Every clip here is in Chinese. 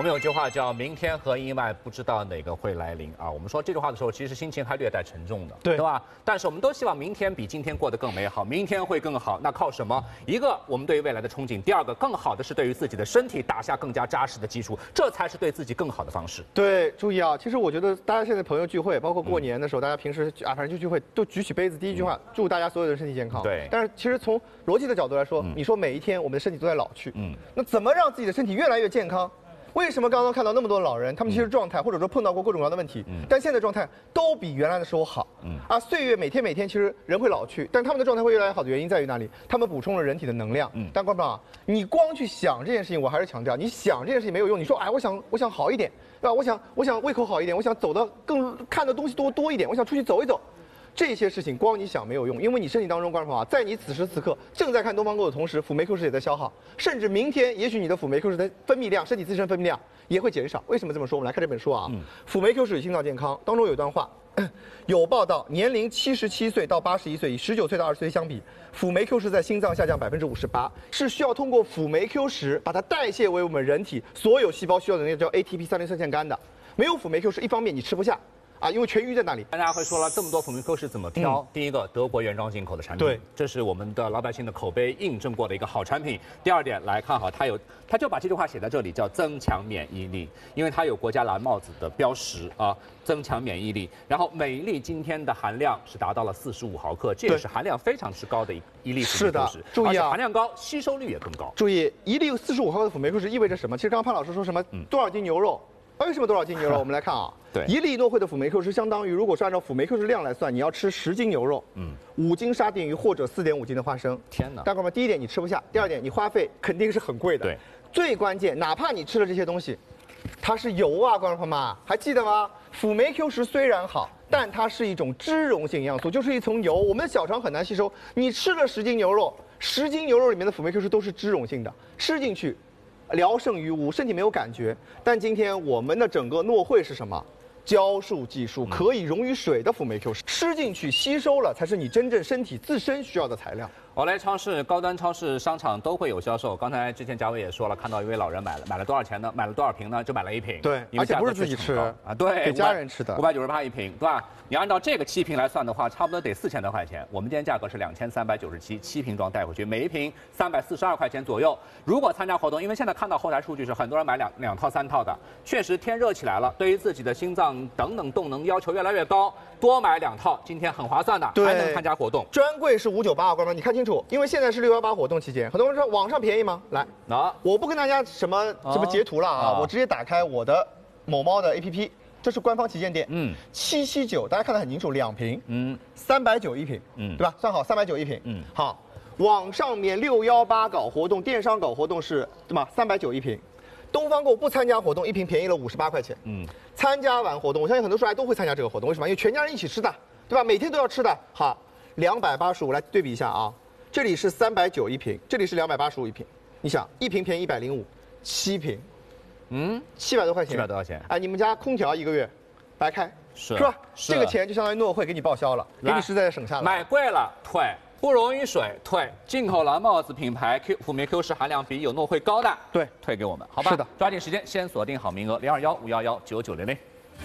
们有句话叫“明天和意外不知道哪个会来临”啊。我们说这句话的时候，其实心情还略带沉重的，对吧？但是我们都希望明天比今天过得更美好，明天会更好。那靠什么？一个，我们对于未来的憧憬；第二个，更好的是对于自己的身体打下更加扎实的基础，这才是对自己更好的方式。 对，注意啊，其实我觉得大家现在朋友聚会，包括过年的时候，大家平时反正就聚会都举起杯子，第一句话祝大家所有人身体健康。 对。 但是其实从逻辑的角度来说，你说每一天我们的身体都在老去，那怎么让自己的身体越来越健康？为什么刚刚看到那么多老人，他们其实状态或者说碰到过各种各样的问题，但现在状态都比原来的时候好。岁月每天其实人会老去，但他们的状态会越来越好的原因在于哪里？他们补充了人体的能量。但观众啊，你光去想这件事情，我还是强调，你想这件事情没有用。你说哎，我想好一点，对吧？我想胃口好一点，我想走的看的东西多一点，我想出去走一走。这些事情光你想没有用，因为你身体当中，观众朋友啊，在你此时此刻正在看东方购的同时，辅酶 Q10也在消耗，甚至明天也许你的辅酶 Q10的分泌量，身体自身分泌量也会减少。为什么这么说？我们来看这本书啊，辅酶 Q10与心脏健康当中有一段话，有报道，年龄77岁到81岁，以19岁到20岁相比，辅酶 Q10在心脏下降58%，是需要通过辅酶 Q10把它代谢为我们人体所有细胞需要的那个叫 ATP 三磷酸腺苷的。没有辅酶 Q10，一方面你吃不下。因为全鱼在那里， 大家会说了，这么多辅酶 Q10怎么挑？第一个，德国原装进口的产品，对，这是我们的老百姓的口碑印证过的一个好产品。第二点，来看好它就把这句话写在这里，叫增强免疫力，因为它有国家蓝帽子的标识啊，增强免疫力。然后每一粒今天的含量是达到了45毫克，这也是含量非常之高的一粒辅酶 Q10。是的，注意啊，含量高，吸收率也更高。 注意，一粒45毫克的辅酶 Q10意味着什么？其实刚刚潘老师说什么多少斤牛肉？为什么多少斤牛肉？我们来看啊，对，一粒诺惠的辅酶 Q10相当于，如果是按照辅酶 Q10量来算，你要吃10斤牛肉，5斤沙丁鱼或者4.5斤的花生。天哪！大哥们，第一点你吃不下，第二点你花费肯定是很贵的。对，最关键，哪怕你吃了这些东西，它是油啊，观众朋友们，还记得吗？辅酶 Q10虽然好，但它是一种脂溶性营养素，就是一层油，我们的小肠很难吸收。你吃了10斤牛肉，10斤牛肉里面的辅酶 Q10都是脂溶性的，吃进去聊胜于无，身体没有感觉。但今天我们的整个诺惠是什么？胶束技术，可以溶于水的辅酶 Q10，吃进去吸收了，才是你真正身体自身需要的材料。 奥莱超市、高端超市、商场都会有销售。刚才之前嘉伟也说了，看到一位老人买了多少钱呢？买了多少瓶呢？就买了1瓶。 对，而且不是自己吃啊，对， 给家人吃的 ，598一瓶，对吧？你按照这个7瓶来算的话，差不多得4000多块钱。我们今天价格是2397，7瓶装带回去，每一瓶342块钱左右。如果参加活动，因为现在看到后台数据是很多人买两套3套的，确实天热起来了，对于自己的心脏等等动能要求越来越高，多买2套，今天很划算的，还能参加活动。 专柜是598，观众你看清楚，因为现在是618活动期间，很多人说网上便宜吗？来，我不跟大家什么截图了啊，我直接打开我的某猫的 APP。这是官方旗舰店，779，大家看得很清楚，2瓶，390一瓶，对吧？算好390一瓶，好，网上面618搞活动，电商搞活动是对吧？390一瓶，东方购不参加活动，一瓶便宜了58块钱，参加完活动，我相信很多帅都会参加这个活动，为什么？因为全家人一起吃的，对吧？每天都要吃的，好，285，来对比一下啊，这里是390一瓶，这里是285一瓶，你想一瓶便宜105，7瓶。700多块钱，700 多块钱， 哎，你们家空调1个月白开是吧？这个钱就相当于诺惠给你报销了，给你实在省下来。 买贵了退，不溶于水退，进口蓝帽子品牌辅酶 Q10含量比有诺惠高的，对，退给我们，好吧？是的，抓紧时间先锁定好名额，0215119900。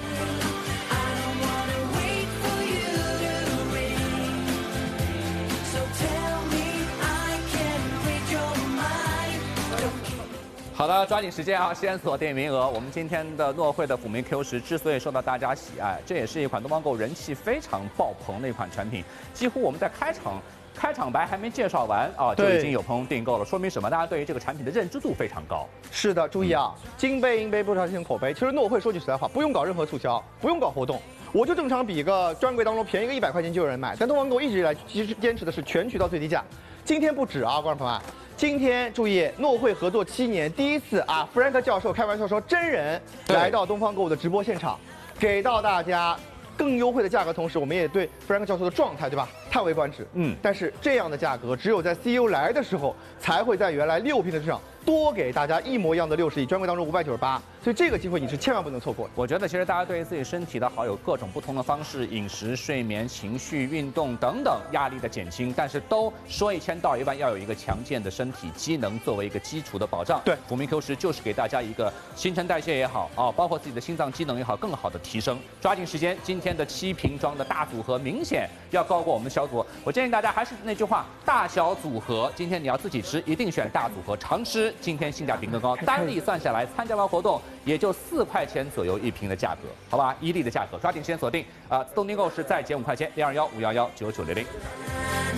好的，抓紧时间啊，先锁定名额。我们今天的诺惠的辅酶 Q10之所以受到大家喜爱，这也是一款东方购人气非常爆棚的一款产品。几乎我们在开场白还没介绍完啊，就已经有朋友订购了，说明什么？大家对于这个产品的认知度非常高。 是的，注意啊，金杯、银杯不超进行口碑。其实诺惠说句实在话，不用搞任何促销，不用搞活动，我就正常比个专柜当中便宜个100块钱就有人买。但东方购一直以来其实坚持的是全渠道最低价。今天不止啊，观众朋友们。今天注意，诺惠合作7年，第一次啊，弗兰克教授开玩笑说，真人来到东方购的直播现场，给到大家更优惠的价格，同时我们也对弗兰克教授的状态，对吧，叹为观止。但是这样的价格只有在 CEO 来的时候才会在原来6瓶的市场多给大家一模一样的60亿，专柜当中598，所以这个机会你是千万不能错过的。 我觉得其实大家对于自己身体的好有各种不同的方式，饮食、睡眠、情绪、运动等等压力的减轻，但是都说1000道一万，要有一个强健的身体机能作为一个基础的保障。 对， 辅酶 Q10就是给大家一个新陈代谢也好啊，包括自己的心脏机能也好，更好的提升。抓紧时间，今天的7瓶装的大组合明显要高过我们的小组合。我建议大家还是那句话，大小组合，今天你要自己吃，一定选大组合，常吃，今天性价比更高。单粒算下来，参加完活动也就4块钱左右1瓶的价格，好吧？1粒的价格，抓紧时间锁定啊！自动订购是再减5块钱，0215119960。